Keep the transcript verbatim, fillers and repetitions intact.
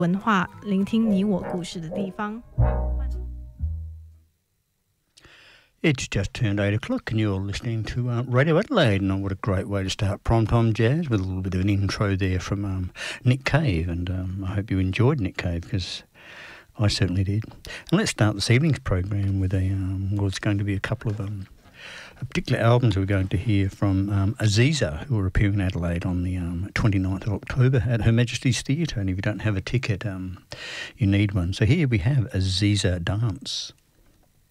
文化，聆听你我故事的地方。 It's just turned eight o'clock and you're listening to uh, Radio Adelaide, and what a great way to start Primetime Jazz with a little bit of an intro there from um, Nick Cave, and um, I hope you enjoyed Nick Cave because I certainly did. And let's start this evening's program with a, um, well, it's going to be a couple of um, particular albums we're going to hear from um, Aziza, who are appearing in Adelaide on the um, twenty-ninth of October at Her Majesty's Theatre, and if you don't have a ticket, um, you need one. So here we have Aziza Dance.